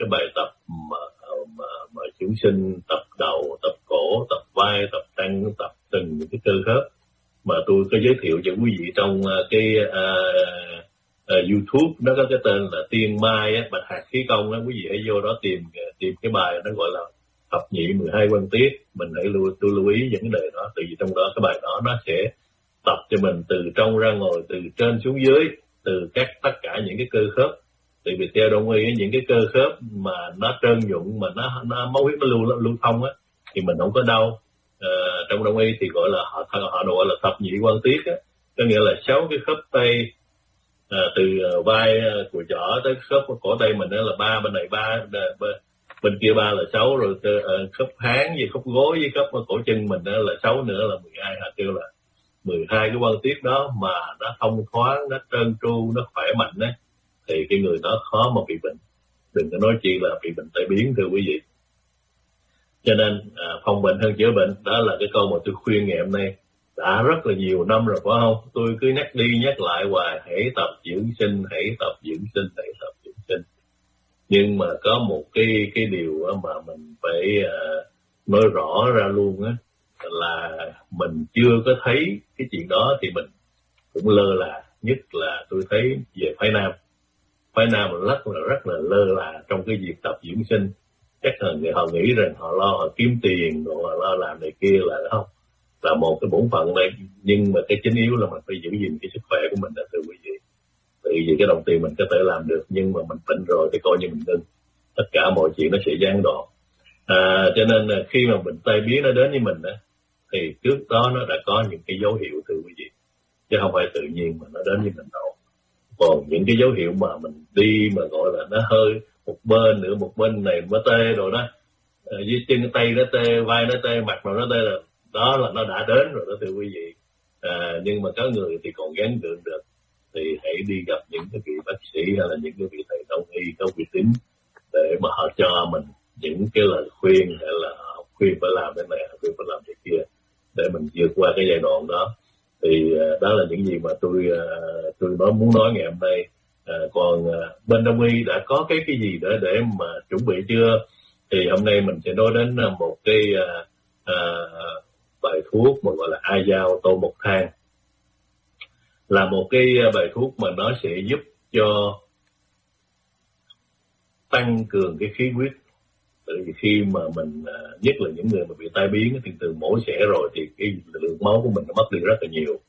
bài tập mà chúng sinh, tập đầu, tập cổ, tập vai, tập tăng, tập từng những cái cơ khớp mà tôi có giới thiệu cho quý vị trong cái YouTube. Nó có cái tên là Tiên Mai á, Bạch Hạc Khí Công á. Quý vị hãy vô đó tìm cái bài nó gọi là thập nhị 12 quan tiết. Mình hãy lưu ý vấn đề đó, tại vì trong đó cái bài đó nó sẽ tập cho mình từ trong ra ngoài, từ trên xuống dưới, từ tất cả những cái cơ khớp. Tại vì theo Đông y những cái cơ khớp mà nó trơn nhuận, mà nó máu huyết nó lưu thông á, thì mình không có đau. Trong Đông y thì gọi là họ gọi là thập nhị quan tiết á, có nghĩa là 6 cái khớp tay, từ vai của chỏ tới khớp cổ tay mình đó là 3, bên này 3, bên kia 3 là 6, rồi khớp háng với khớp gối với khớp cổ chân mình đó là 6 nữa là 12. Họ kêu là 12 cái quan tiết đó mà nó thông thoáng, nó trơn tru, nó khỏe mạnh á, thì cái người đó khó mà bị bệnh, đừng có nói chi là bị bệnh tai biến, thưa quý vị. Cho nên phòng bệnh hơn chữa bệnh, đó là cái câu mà tôi khuyên ngày hôm nay đã rất là nhiều năm rồi, phải không? Tôi cứ nhắc đi nhắc lại hoài, hãy tập dưỡng sinh, hãy tập dưỡng sinh, hãy tập dưỡng sinh. Nhưng mà có một cái điều mà mình phải nói rõ ra luôn á, là mình chưa có thấy cái chuyện đó thì mình cũng lơ là. Nhất là tôi thấy về phái nam rất là lơ là trong cái việc tập dưỡng sinh. Chắc là người họ nghĩ rằng họ lo họ kiếm tiền, rồi họ lo làm này kia là không, là một cái bổn phận đây. Nhưng mà cái chính yếu là mình phải giữ gìn cái sức khỏe của mình đó, thưa quý vị. Tại vì cái đồng tiền mình có thể làm được, nhưng mà mình bệnh rồi thì coi như mình ngưng, tất cả mọi chuyện nó sẽ gián đoạn. Cho nên là khi mà bệnh tai biến nó đến với mình đó, thì trước đó nó đã có những cái dấu hiệu, thưa quý vị, chứ không phải tự nhiên mà nó đến với mình đâu. Còn những cái dấu hiệu mà mình đi mà gọi là nó hơi một bên nữa, một bên này nó tê rồi đó, dưới chân tay nó tê, vai nó tê, mặt nó tê, là đó là nó đã đến rồi đó, thưa quý vị. Nhưng mà có người thì còn gắng gượng được, thì hãy đi gặp những cái vị bác sĩ hay là những cái vị thầy đông y có uy tín để mà họ cho mình những cái lời khuyên, hay là họ khuyên phải làm cái này, khuyên phải làm cái kia, để mình vượt qua cái giai đoạn đó. Thì đó là những gì mà tôi muốn nói ngày hôm nay. Còn bên Đông y đã có cái gì để mà chuẩn bị chưa? Thì hôm nay mình sẽ nói đến một cái bài thuốc mà gọi là A Dao Tô Mộc Thang, là một cái bài thuốc mà nó sẽ giúp cho tăng cường cái khí huyết. Tại vì khi mà mình, nhất là những người mà bị tai biến thì từ mổ xẻ rồi thì cái lượng máu của mình nó mất đi rất là nhiều,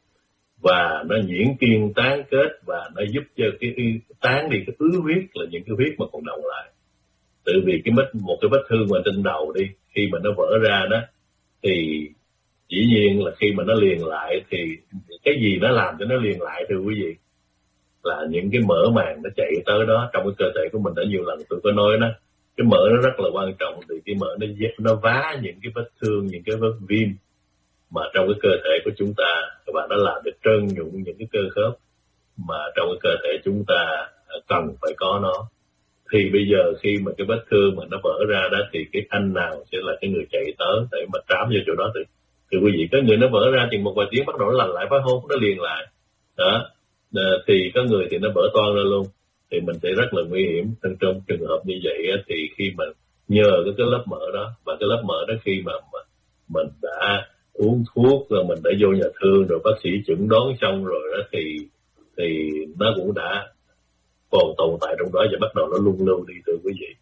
và nó nhuyễn kiên tán kết, và nó giúp cho cái tán đi cái ứ huyết, là những cái huyết mà còn đọng lại. Tại vì một cái vết thương mà trên đầu đi, khi mà nó vỡ ra đó, thì dĩ nhiên là khi mà nó liền lại thì cái gì nó làm cho nó liền lại, thưa quý vị, là những cái mỡ màng nó chạy tới đó. Trong cái cơ thể của mình đã nhiều lần tôi có nói đó, cái mỡ nó rất là quan trọng, thì cái mỡ nó vá những cái vết thương, những cái vết viêm mà trong cái cơ thể của chúng ta, và nó làm được trơn nhuận những cái cơ khớp mà trong cái cơ thể chúng ta cần phải có nó. Thì bây giờ khi mà cái vết thương mà nó vỡ ra đó, thì cái anh nào sẽ là cái người chạy tới để mà trám vô chỗ đó? Thì quý vị, có người nó vỡ ra thì một vài tiếng bắt đầu nó lành lại, phải không? Nó liền lại đó. Thì có người thì nó vỡ toang ra luôn, thì mình sẽ rất là nguy hiểm. Trong trường hợp như vậy thì khi mà nhờ cái lớp mỡ đó, và cái lớp mỡ đó khi mà mình đã uống thuốc rồi, mình đã vô nhà thương rồi, bác sĩ chẩn đoán xong rồi đó, thì nó cũng đã còn tồn tại trong đó, và bắt đầu nó luân lưu đi, thưa quý vị.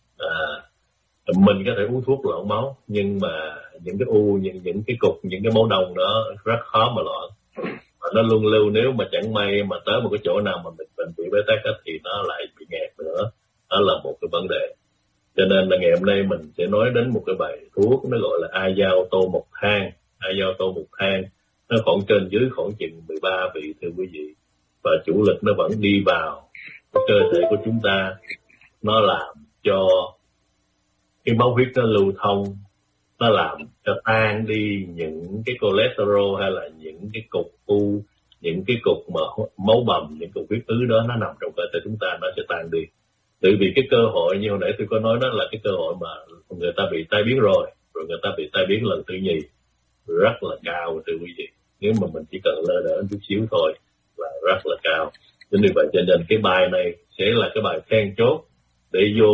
Mình có thể uống thuốc loạn máu, nhưng mà những cái những cái cục, những cái máu đông đó rất khó mà loạn. Và nó luân lưu, nếu mà chẳng may mà tới một cái chỗ nào mà mình bị bế tắc thì nó lại bị nghẹt nữa. Đó là một cái vấn đề. Cho nên là ngày hôm nay mình sẽ nói đến một cái bài thuốc, nó gọi là A Dao Tô Mộc Thang. A Dao Tô Mộc Thang nó khoảng trên dưới khoảng chừng 13 vị, thưa quý vị, và chủ lực nó vẫn đi vào cơ thể của chúng ta, nó làm cho cái máu huyết nó lưu thông, nó làm cho tan đi những cái cholesterol hay là những cái cục u, những cái cục mà máu bầm, những cục huyết ứ đó nó nằm trong cơ thể chúng ta, nó sẽ tan đi. Tại vì cái cơ hội như hồi nãy tôi có nói, đó là cái cơ hội mà người ta bị tai biến rồi người ta bị tai biến lần thứ nhì rất là cao, thưa quý vị. Nếu mà mình chỉ cần lơ đễnh chút xíu thôi là rất là cao. Cho nên vậy, cho nên cái bài này sẽ là cái bài then chốt để vô